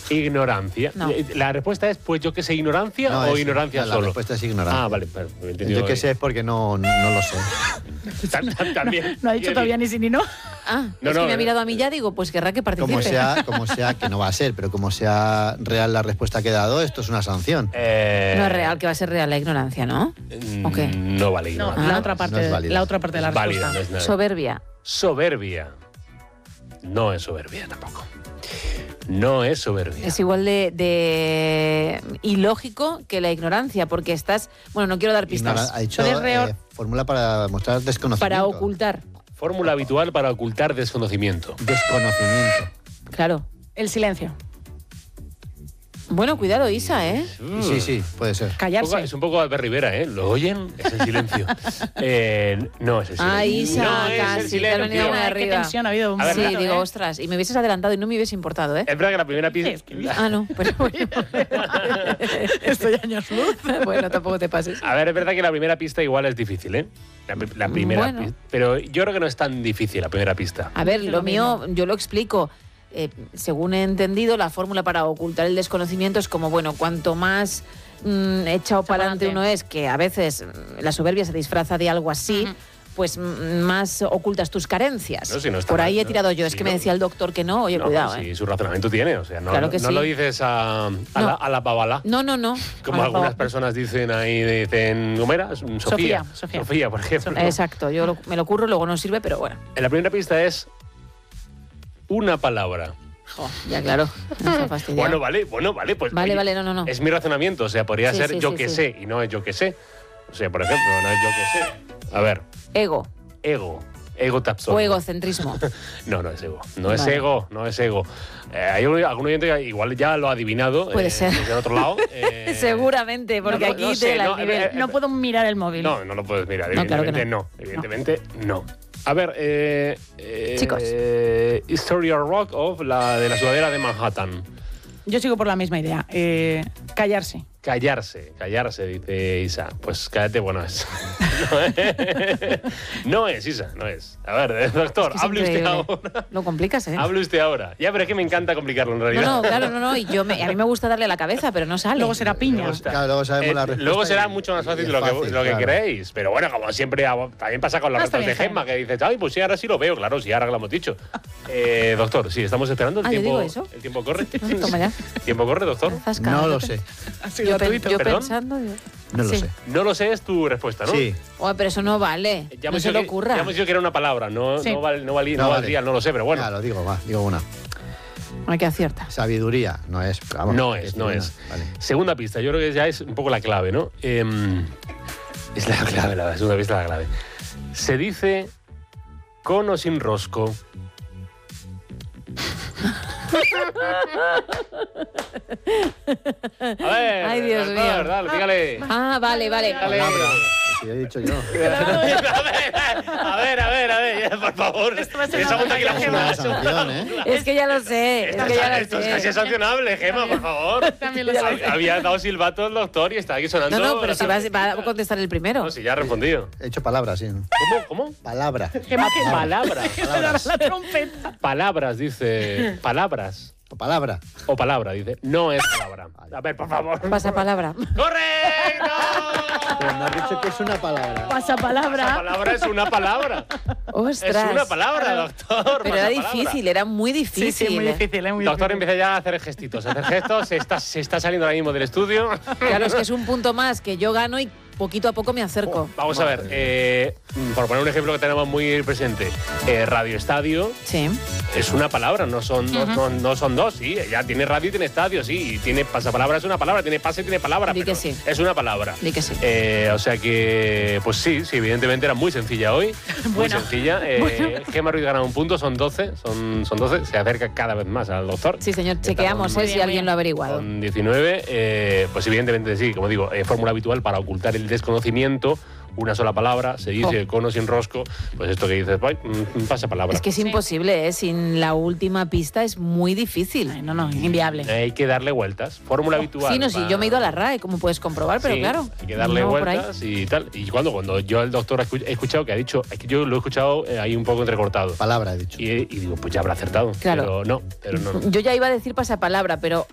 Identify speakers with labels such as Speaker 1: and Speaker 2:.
Speaker 1: Ignorancia.
Speaker 2: No.
Speaker 1: La respuesta es, pues yo qué sé, ignorancia
Speaker 3: No,
Speaker 1: o
Speaker 3: es-
Speaker 1: ignorancia
Speaker 3: la
Speaker 1: solo.
Speaker 3: respuesta es ignorancia.
Speaker 1: Ah, vale. Me he entendido
Speaker 3: Yo qué
Speaker 1: bien.
Speaker 3: sé es porque no lo sé.
Speaker 1: También.
Speaker 4: No ha dicho todavía ni sí ni no.
Speaker 2: Ah,
Speaker 1: No,
Speaker 2: es
Speaker 1: no,
Speaker 2: que me ha mirado a mí ya, digo, pues querrá que participe.
Speaker 3: Como sea, que no va a ser, pero como sea real la respuesta que he dado, esto es una sanción.
Speaker 2: No es real, que va a ser real la ignorancia, ¿no? ¿O qué?
Speaker 1: No vale
Speaker 4: No,
Speaker 1: ignorancia.
Speaker 4: la otra parte,
Speaker 3: no es válida.
Speaker 4: la otra parte de la
Speaker 1: Es válida,
Speaker 4: respuesta.
Speaker 1: no es nada.
Speaker 2: Soberbia.
Speaker 1: Soberbia. No es soberbia tampoco. No es soberbia.
Speaker 2: Es igual de ilógico que la ignorancia, porque estás... Bueno, no quiero dar pistas.
Speaker 3: Ha dicho
Speaker 4: Puedes
Speaker 3: fórmula para mostrar desconocimiento.
Speaker 2: Para ocultar.
Speaker 1: Fórmula habitual para ocultar desconocimiento.
Speaker 3: Desconocimiento.
Speaker 2: Claro.
Speaker 4: El silencio.
Speaker 2: Bueno, cuidado, Isa, ¿eh?
Speaker 3: Sí, puede ser.
Speaker 4: Callarse.
Speaker 1: Es un poco Albert Rivera, ¿eh? ¿Lo oyen? Es el silencio. No es el silencio.
Speaker 2: Ah, Isa,
Speaker 1: no es
Speaker 2: casi,
Speaker 1: el
Speaker 2: te has
Speaker 1: silencio.
Speaker 2: venido muy
Speaker 4: Qué
Speaker 2: arriba.
Speaker 4: tensión ha habido. Un
Speaker 1: A ver,
Speaker 2: Sí,
Speaker 4: momento,
Speaker 2: digo,
Speaker 4: ¿eh?
Speaker 2: ostras, y me hubieses adelantado y no me hubiese importado, ¿eh?
Speaker 1: Es verdad que la primera pista...
Speaker 4: Es que-
Speaker 2: Ah, no, pero bueno.
Speaker 4: Estoy años luz.
Speaker 2: Bueno, tampoco te pases.
Speaker 1: A ver, es verdad que la primera pista igual es difícil, ¿eh? La primera
Speaker 2: Bueno.
Speaker 1: pista. Pero yo creo que no es tan difícil la primera pista.
Speaker 2: A ver,
Speaker 4: Es
Speaker 2: lo
Speaker 4: lo
Speaker 2: mío, yo lo explico. Según he entendido, la fórmula para ocultar el desconocimiento es como, bueno, cuanto más echado para adelante uno es, que a veces la soberbia se disfraza de algo así, pues más ocultas tus carencias.
Speaker 1: No, si no está
Speaker 2: Por
Speaker 1: mal,
Speaker 2: ahí he
Speaker 1: ¿no?
Speaker 2: tirado yo. Es
Speaker 1: Sí,
Speaker 2: que me
Speaker 1: no.
Speaker 2: decía el doctor que no. Oye,
Speaker 1: No,
Speaker 2: cuidado,
Speaker 1: sí,
Speaker 2: ¿eh?
Speaker 1: su razonamiento tiene. O sea, no,
Speaker 2: Claro que
Speaker 1: no
Speaker 2: sí.
Speaker 1: lo dices a
Speaker 2: No.
Speaker 1: la babala.
Speaker 2: No.
Speaker 1: Como
Speaker 2: Por
Speaker 1: algunas
Speaker 2: favor.
Speaker 1: personas dicen ahí, dicen, ¿cómo era? Sofía.
Speaker 4: Sofía.
Speaker 1: Por ejemplo.
Speaker 2: Exacto, yo me lo curro, luego no sirve, pero bueno.
Speaker 1: En la primera pista es una palabra.
Speaker 2: Jo, ya claro. Me ha fastidiado.
Speaker 1: Bueno, vale, pues.
Speaker 2: Vale,
Speaker 1: oye,
Speaker 2: vale, no.
Speaker 1: Es mi razonamiento, o sea, podría
Speaker 2: Sí,
Speaker 1: ser
Speaker 2: sí,
Speaker 1: yo
Speaker 2: sí,
Speaker 1: que
Speaker 2: sí.
Speaker 1: sé y no es yo que sé. O sea, por ejemplo, no es yo que sé. A ver,
Speaker 2: Ego
Speaker 1: ego. Ego te absorbe.
Speaker 2: o egocentrismo.
Speaker 1: No es ego. No es
Speaker 2: Vale.
Speaker 1: ego, no es ego. Hay algún oyente que igual ya lo ha adivinado.
Speaker 2: Puede ser.
Speaker 1: Desde el otro lado.
Speaker 2: Seguramente, porque
Speaker 1: no,
Speaker 2: aquí
Speaker 1: no
Speaker 2: te
Speaker 1: sé,
Speaker 2: la
Speaker 1: no,
Speaker 2: nivel.
Speaker 4: No puedo mirar el móvil.
Speaker 1: No lo puedes mirar.
Speaker 2: No, claro que
Speaker 1: Evidentemente no. Evidentemente no. A ver,
Speaker 2: Chicos.
Speaker 1: Historia Rock of de la sudadera de Manhattan.
Speaker 4: Yo sigo por la misma idea. Callarse.
Speaker 1: Callarse, dice Isa. Pues cállate, bueno es. No es, Isa, no es. A ver, doctor,
Speaker 2: Es que es
Speaker 1: hable usted
Speaker 2: increíble.
Speaker 1: ahora.
Speaker 2: Lo complicas, ¿eh?
Speaker 1: Hable usted ahora. Ya, pero es que me encanta complicarlo en realidad.
Speaker 2: No, claro, no. Y a mí me gusta darle a la cabeza, pero no sale.
Speaker 4: Luego será piña.
Speaker 1: Luego está.
Speaker 3: Claro, luego sabemos la respuesta.
Speaker 1: Luego será
Speaker 3: y-
Speaker 1: mucho más
Speaker 3: y
Speaker 1: fácil
Speaker 3: es
Speaker 1: de lo
Speaker 3: fácil,
Speaker 1: que
Speaker 3: claro.
Speaker 1: creéis. Pero bueno, como siempre, también pasa con las
Speaker 4: Está
Speaker 1: respuestas de
Speaker 4: bien,
Speaker 1: Gemma, que dices, ay, pues sí, ahora sí lo veo. Claro, sí, ahora lo hemos dicho. Doctor, sí, estamos esperando.
Speaker 2: ¿yo digo eso?
Speaker 1: ¿El tiempo corre?
Speaker 2: Toma ya.
Speaker 1: ¿Tiempo corre, doctor?
Speaker 2: Zascada.
Speaker 3: No lo sé.
Speaker 4: Así
Speaker 2: Yo
Speaker 4: gratuito.
Speaker 1: ¿Perdón?
Speaker 2: pensando...
Speaker 3: No lo
Speaker 2: Sí.
Speaker 3: sé.
Speaker 1: No lo sé, es tu respuesta, ¿no?
Speaker 3: Sí.
Speaker 2: Oye, pero eso no vale.
Speaker 1: Ya
Speaker 2: No
Speaker 1: hemos
Speaker 2: se
Speaker 1: dicho
Speaker 2: le ocurra.
Speaker 1: Ya hemos dicho que era una palabra, no
Speaker 4: Sí.
Speaker 1: valdría,
Speaker 3: vale.
Speaker 1: no lo sé, pero bueno.
Speaker 3: Ya, lo digo, digo una.
Speaker 2: Hay que aciertar.
Speaker 3: Sabiduría, no es. pero vamos,
Speaker 1: No
Speaker 3: hay que
Speaker 1: es,
Speaker 3: decir
Speaker 1: no
Speaker 3: una.
Speaker 1: es.
Speaker 3: Vale.
Speaker 1: Segunda pista, yo creo que ya es un poco la clave, ¿no? Es la clave, la segunda pista es la clave. Se dice con o sin rosco. A ver,
Speaker 2: Ay, Dios
Speaker 1: doctor,
Speaker 2: mío.
Speaker 1: dale, dígale.
Speaker 2: Ah, vale.
Speaker 1: Dale.
Speaker 3: Si he dicho yo.
Speaker 1: A ver, ya, por favor.
Speaker 4: Esto va a ser
Speaker 1: Esa
Speaker 4: una
Speaker 1: monta aquí la
Speaker 4: batalla,
Speaker 3: Una
Speaker 1: Gemma.
Speaker 3: sanción, ¿eh?
Speaker 2: Es que ya lo sé.
Speaker 1: Esto es casi sancionable, Gemma, por favor.
Speaker 4: También lo sé.
Speaker 1: Había dado silbato el doctor y está aquí sonando.
Speaker 2: No, pero si va a contestar el primero.
Speaker 1: No, si ya ha respondido.
Speaker 3: He hecho palabras, sí.
Speaker 1: ¿Cómo?
Speaker 3: Palabra.
Speaker 4: Gemma, que
Speaker 1: Palabras.
Speaker 4: la trompeta.
Speaker 1: Palabras, dice. Palabras.
Speaker 3: Palabra.
Speaker 1: O palabra, dice. No es palabra. A ver, por favor.
Speaker 2: Pasa palabra.
Speaker 1: ¡Correcto!
Speaker 3: Pero me has dicho que es una palabra.
Speaker 4: Pasa
Speaker 1: Esa
Speaker 4: palabra.
Speaker 1: palabra es una palabra.
Speaker 2: Ostras.
Speaker 1: Es una palabra, doctor.
Speaker 2: Pero era
Speaker 1: pasapalabra.
Speaker 2: difícil, era muy difícil.
Speaker 4: Sí, muy difícil, muy
Speaker 1: Doctor
Speaker 4: difícil.
Speaker 1: empieza ya a hacer gestitos. Se está saliendo ahora mismo del estudio.
Speaker 2: Claro, es que es un punto más que yo gano y poquito a poco me acerco.
Speaker 1: Vamos a ver, por poner un ejemplo que tenemos muy presente, Radio Estadio
Speaker 2: Sí.
Speaker 1: es una palabra, no son dos, sí, ya tiene radio y tiene estadio, sí, y tiene pasapalabra, es una palabra, tiene pase y tiene palabra,
Speaker 2: Di
Speaker 1: pero
Speaker 2: que sí.
Speaker 1: es una palabra.
Speaker 2: Di que sí.
Speaker 1: O sea que, pues sí, evidentemente era muy sencilla hoy, muy
Speaker 4: Bueno.
Speaker 1: sencilla. Gemma Ruiz gana un punto, son 12, se acerca cada vez más al doctor.
Speaker 2: Sí, señor,
Speaker 1: Está
Speaker 2: chequeamos
Speaker 1: con-
Speaker 2: si
Speaker 4: bien,
Speaker 2: alguien lo ha averiguado.
Speaker 1: Con 19, pues evidentemente sí, como digo, fórmula habitual para ocultar el desconocimiento, una sola palabra, se dice con o sin rosco, pues esto que dices, pasa palabra.
Speaker 2: Es que es imposible, ¿eh? Sin la última pista es muy difícil.
Speaker 4: Ay, no, inviable.
Speaker 1: Hay que darle vueltas, fórmula habitual.
Speaker 2: Sí, no, sí, yo me he ido a la RAE, como puedes comprobar, pero
Speaker 1: Sí,
Speaker 2: claro.
Speaker 1: hay que darle
Speaker 2: no por ahí.
Speaker 1: vueltas y tal. Y cuando yo el doctor he escuchado que ha dicho, es que yo lo he escuchado ahí un poco entrecortado.
Speaker 3: Palabra, he dicho.
Speaker 1: Y digo, pues ya habrá acertado.
Speaker 2: Claro.
Speaker 1: Pero no.
Speaker 2: Yo ya iba a decir pasapalabra, pero